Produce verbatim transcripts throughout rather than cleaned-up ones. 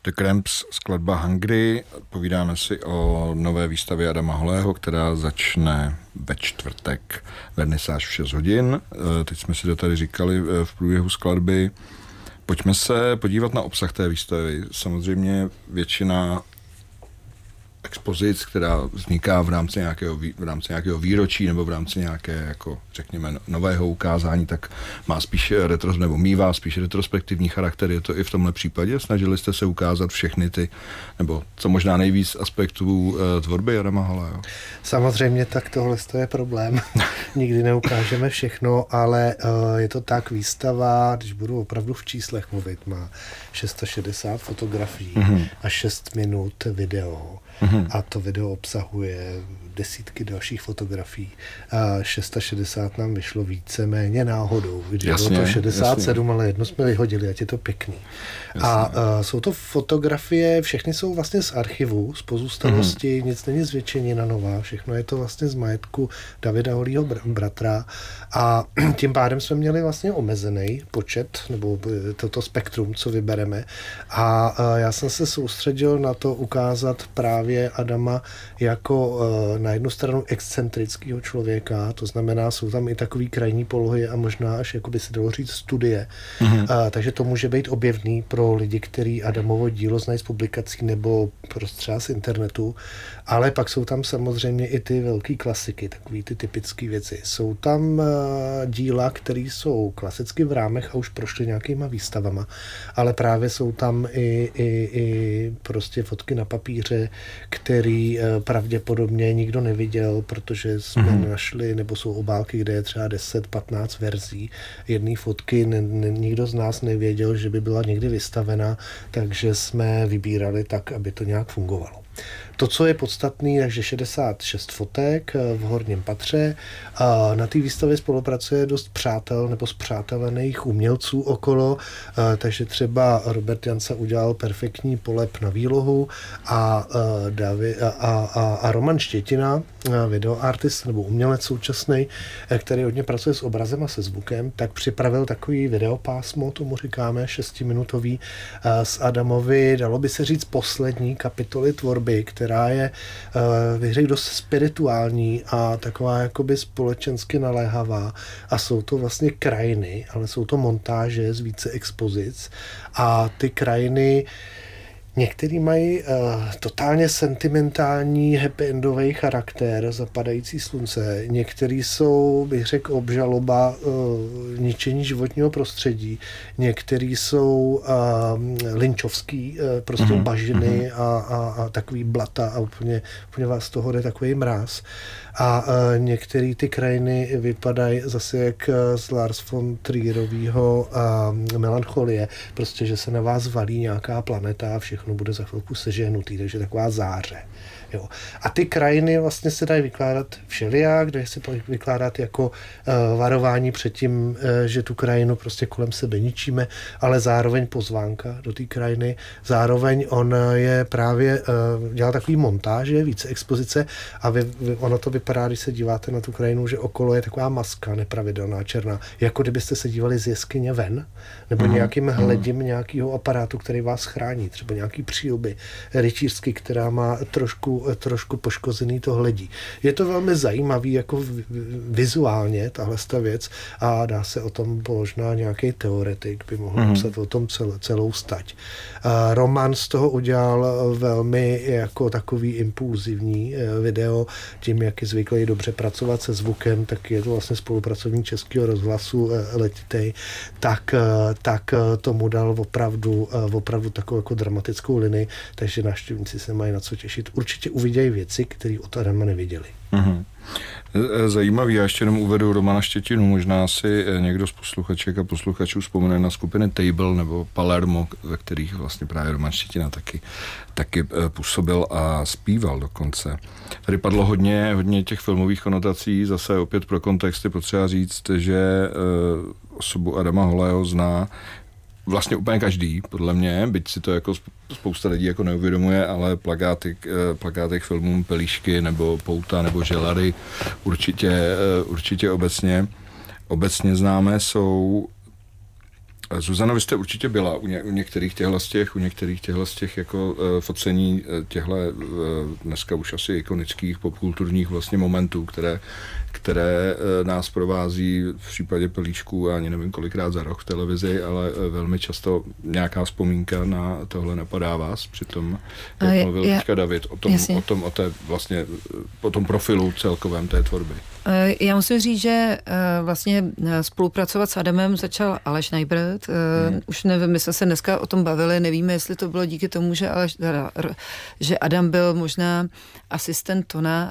The Cramps, skladba Hungry. Povídáme si o nové výstavě Adama Holého, která začne ve čtvrtek. Vernisáž v šest hodin. Teď jsme si to tady říkali v průběhu skladby. Pojďme se podívat na obsah té výstavy. Samozřejmě většina expozic, která vzniká v rámci nějakého, v rámci nějakého výročí nebo v rámci nějaké, jako řekněme, nového ukázání, tak má spíš retro, nebo mívá spíš retrospektivní charakter. Je to i v tomhle případě? Snažili jste se ukázat všechny ty, nebo co možná nejvíc aspektů uh, tvorby Adama Holého? Samozřejmě, tak tohle je problém. Nikdy neukážeme všechno, ale uh, je to tak, výstava, když budu opravdu v číslech mluvit, má šest set šedesát fotografií mm-hmm. a šest minut video. Mm-hmm. A to video obsahuje desítky dalších fotografií. A šest set šedesát nám vyšlo víceméně náhodou. Jasně, bylo to šedesát sedm, jasně. Ale jedno jsme vyhodili, ať je to pěkný. Jasně. A uh, jsou to fotografie, všechny jsou vlastně z archivu, z pozůstalosti, mm-hmm. nic není zvětšenina nová, všechno je to vlastně z majetku Davida Holího br- bratra. A tím pádem jsme měli vlastně omezený počet, nebo toto spektrum, co vybereme. A uh, já jsem se soustředil na to ukázat právě Adama jako uh, na jednu stranu excentrického člověka, to znamená, jsou tam i takový krajní polohy a možná až, jako by se dalo říct, studie. Mm-hmm. A, takže to může být objevný pro lidi, kteří Adamovo dílo znají z publikací nebo prostě třeba z internetu, ale pak jsou tam samozřejmě i ty velký klasiky, takový ty typické věci. Jsou tam uh, díla, které jsou klasicky v rámech a už prošly nějakýma výstavama, ale právě jsou tam i, i, i prostě fotky na papíře, který uh, pravděpodobně nikdo neviděl, protože jsme mm-hmm. našli, nebo jsou obálky, kde je třeba deset patnáct verzí jedné fotky, ne, ne, nikdo z nás nevěděl, že by byla někdy vystavena, takže jsme vybírali tak, aby to nějak fungovalo. To, co je podstatný, takže šedesát šest fotek v horním patře. A na té výstavě spolupracuje dost přátel nebo spřátelených umělců okolo, a, takže třeba Robert Jansa udělal perfektní polep na výlohu a, a, Davi, a, a, a Roman Štětina, videoartist nebo umělec současný, který hodně pracuje s obrazem a se zvukem, tak připravil takový videopásmo, tomu říkáme, šestiminutový z Adamovy, dalo by se říct, poslední kapitoly tvorby, která je, bych řekl, dost spirituální a taková jakoby společensky naléhavá. A jsou to vlastně krajiny, ale jsou to montáže z více expozic. A ty krajiny některý mají uh, totálně sentimentální happy-endový charakter, zapadající slunce. Některý jsou, bych řekl, obžaloba uh, ničení životního prostředí. Některý jsou uh, lynčovský, uh, prostě mm-hmm. bažiny a, a, a takový blata a úplně, úplně vás z toho jde takový mráz. A uh, některé ty krajiny vypadají zase jak z Lars von Trierovýho uh, Melancholie, prostě, že se na vás valí nějaká planeta a všechno bude za chvilku sežehnutý, takže taková záře. Jo. A ty krajiny vlastně se dají vykládat všelijak, dají se vykládat jako uh, varování před tím, uh, že tu krajinu prostě kolem sebe ničíme, ale zároveň pozvánka do té krajiny. Zároveň on je právě uh, dělal takový montáže, více expozice a vy, vy, ono to vypadá, když se díváte na tu krajinu, že okolo je taková maska nepravidelná, černá, jako kdybyste se dívali z jeskyně ven, nebo mm. nějakým hledím nějakého aparátu, který vás chrání, třeba nějaký přílby rytířsky, která má trošku trošku poškozený to hledí. Je to velmi zajímavý jako vizuálně tahle ta věc a dá se o tom možná nějaký teoretik by mohl mm. napsat o tom cel, celou stať. A Roman z toho udělal velmi jako takový impulzivní video, tím, jak je zvyklý dobře pracovat se zvukem, tak je to vlastně spolupracovník Českého rozhlasu letitej, tak, tak tomu dal opravdu, opravdu takovou jako dramatickou linii, takže návštěvníci se mají na co těšit. Určitě uvidějí věci, které od Adama neviděli. Mm-hmm. Zajímavý, já ještě jenom uvedu Romana Štětinu, možná si někdo z posluchaček a posluchačů vzpomene na skupiny Table nebo Palermo, ve kterých vlastně právě Roman Štětina taky, taky působil a zpíval dokonce. Tady padlo hodně, hodně těch filmových konotací, zase opět pro kontext je potřeba říct, že osobu Adama Holého zná vlastně úplně každý, podle mě, byť si to jako spousta lidí jako neuvědomuje, ale plakáty, plakáty k filmům Pelíšky nebo Pouta nebo Želady určitě, určitě obecně, obecně známé jsou. Zuzana, vy jste určitě byla u, ně, u některých těchhle z těch, u některých těchhle z těch jako uh, focení těchto uh, dneska už asi ikonických popkulturních vlastně momentů, které, které uh, nás provází v případě Pelíšků, ani nevím kolikrát za rok v televizi, ale uh, velmi často nějaká vzpomínka na tohle napadá vás při tom, jak je, mluvil je, teďka David, o tom, o tom, o té vlastně, o tom profilu celkovém té tvorby. Já musím říct, že vlastně spolupracovat s Adamem začal Aleš Najbrd. Hmm. Už nevím, my jsme se dneska o tom bavili, nevíme, jestli to bylo díky tomu, že, Aleš, že Adam byl možná asistent Tona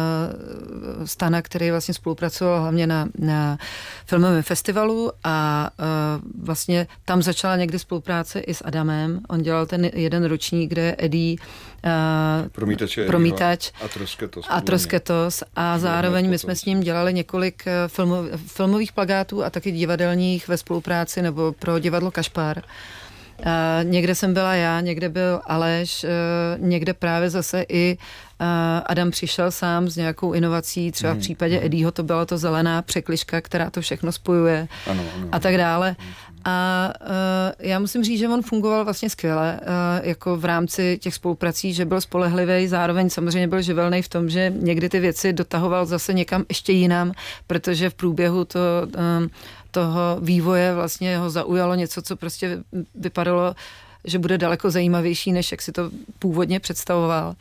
Stana, který vlastně spolupracoval hlavně na, na filmovém festivalu a vlastně tam začala někdy spolupráce i s Adamem. On dělal ten jeden ročník, kde Eddie Uh, Promítač, promítač Atrosketos, Atrosketos a zároveň my jsme s ním dělali několik filmov, filmových plakátů a taky divadelních ve spolupráci nebo pro divadlo Kašpar. Uh, někde jsem byla já, někde byl Aleš, uh, někde právě zase i uh, Adam přišel sám s nějakou inovací, třeba hmm. v případě Eddieho to byla to zelená překližka, která to všechno spojuje ano, ano, a tak dále. A uh, já musím říct, že on fungoval vlastně skvěle, uh, jako v rámci těch spoluprací, že byl spolehlivý, zároveň samozřejmě byl živelný v tom, že někdy ty věci dotahoval zase někam ještě jinam, protože v průběhu to, um, toho vývoje vlastně ho zaujalo něco, co prostě vypadalo, že bude daleko zajímavější, než jak si to původně představoval.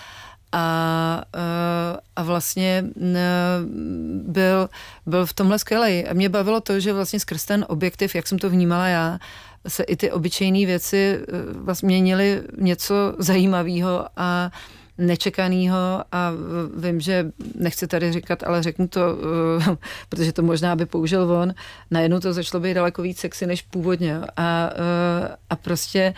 A, a vlastně byl, byl v tomhle skvělej. A mě bavilo to, že vlastně skrz ten objektiv, jak jsem to vnímala já, se i ty obyčejné věci vlastně měnily něco zajímavého a nečekaného a vím, že nechci tady říkat, ale řeknu to, protože to možná by použil on, najednou to začalo být daleko víc sexy než původně a, a prostě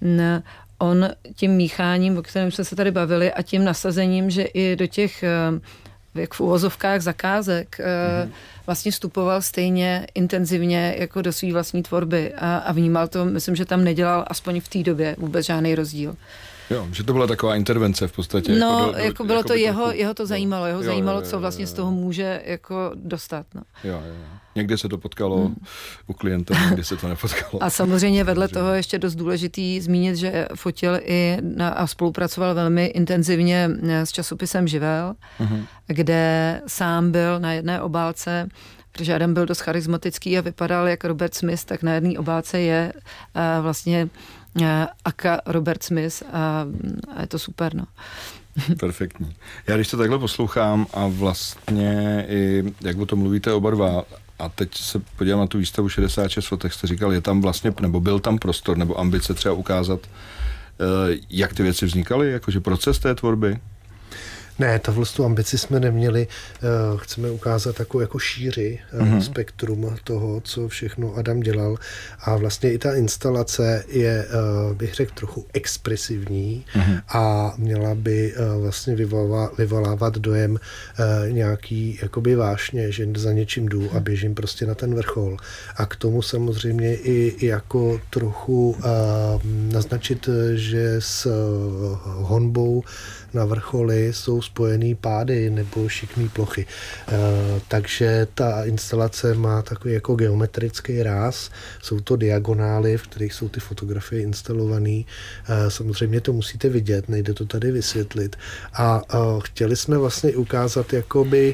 on tím mícháním, o kterém jsme se tady bavili a tím nasazením, že i do těch jak v uvozovkách zakázek mm-hmm. vlastně vstupoval stejně intenzivně jako do své vlastní tvorby a, a vnímal to, myslím, že tam nedělal aspoň v té době vůbec žádný rozdíl. Jo, že to byla taková intervence v podstatě. No, jako, do, do, jako bylo jako to jeho, trochu, jeho to zajímalo, jeho jo, zajímalo, jo, jo, co vlastně jo, jo. z toho může jako dostat. No. Jo, jo, jo. Někde se to potkalo hmm. u klienta, někde se to nepotkalo. A samozřejmě vedle toho ještě dost důležitý zmínit, že fotil i na, a spolupracoval velmi intenzivně s časopisem Živel, uh-huh. kde sám byl na jedné obálce, protože Adam byl dost charismatický a vypadal jak Robert Smith, tak na jedné obálce je uh, vlastně uh, aka Robert Smith a, a je to super, no. Perfektní. Já když to takhle poslouchám a vlastně i jak o tom mluvíte oba dva, a teď se podívám na tu výstavu šedesát šest fotek, jste říkal, je tam vlastně, nebo byl tam prostor, nebo ambice třeba ukázat, jak ty věci vznikaly, jakože proces té tvorby? Ne, tohle tu ambici jsme neměli. Chceme ukázat takovou jako šíři, mm-hmm. spektrum toho, co všechno Adam dělal. A vlastně i ta instalace je, bych řekl, trochu expresivní mm-hmm. a měla by vlastně vyvolávat, vyvolávat dojem nějaký jakoby vášně, že za něčím jdu mm-hmm. a běžím prostě na ten vrchol. A k tomu samozřejmě i, i jako trochu naznačit, že s honbou na vrcholy jsou spojený pády nebo šikmý plochy. E, takže ta instalace má takový jako geometrický ráz. Jsou to diagonály, v kterých jsou ty fotografie instalované. E, samozřejmě to musíte vidět, nejde to tady vysvětlit. A e, chtěli jsme vlastně ukázat jakoby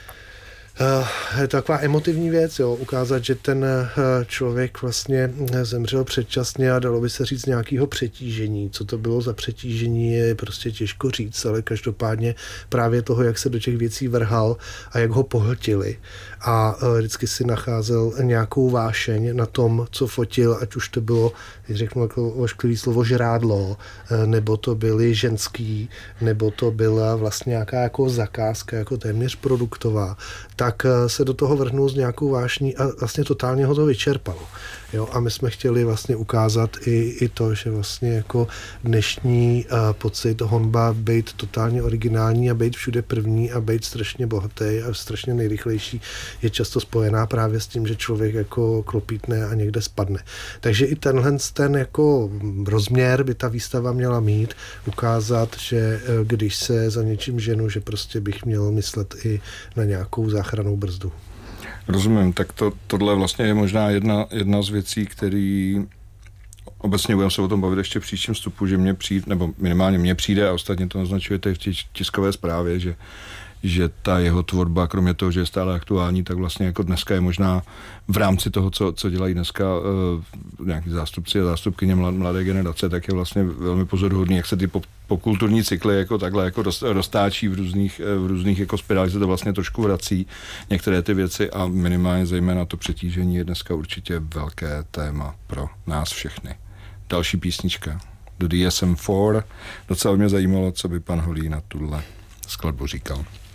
je to taková emotivní věc, jo, ukázat, že ten člověk vlastně zemřel předčasně a dalo by se říct nějakého přetížení. Co to bylo za přetížení, je prostě těžko říct, ale každopádně právě toho, jak se do těch věcí vrhal a jak ho pohltili. A vždycky si nacházel nějakou vášeň na tom, co fotil, ať už to bylo, když řeknu jako ošklivý slovo, žrádlo, nebo to byly ženský, nebo to byla vlastně nějaká jako zakázka, jako téměř produktová, tak se do toho vrhnul s nějakou vášní a vlastně totálně ho to vyčerpalo. Jo, a my jsme chtěli vlastně ukázat i, i to, že vlastně jako dnešní uh, pocit honba být totálně originální a být všude první a být strašně bohatý a strašně nejrychlejší je často spojená právě s tím, že člověk jako klopítne a někde spadne. Takže i tenhle ten jako rozměr by ta výstava měla mít, ukázat, že uh, když se za něčím ženu, že prostě bych měl myslet i na nějakou záchrannou brzdu. Rozumím, tak to, tohle vlastně je možná jedna, jedna z věcí, který obecně budeme se o tom bavit ještě v příštím vstupu, že mě přijde, nebo minimálně mně přijde, a ostatně to naznačujete v tiskové zprávě, že, že ta jeho tvorba, kromě toho, že je stále aktuální, tak vlastně jako dneska je možná v rámci toho, co, co dělají dneska uh, nějaký zástupci a zástupkyně mladé generace, tak je vlastně velmi pozoruhodný, jak se ty pop, popkulturní cykly jako takhle jako roztáčí v různých, v různých jako spirálích, se to vlastně trošku vrací některé ty věci a minimálně zejména to přetížení je dneska určitě velké téma pro nás všechny. Další písnička, do D S M čtyři. Docela mě zajímalo, co by pan Holý na tuhle skladbu říkal.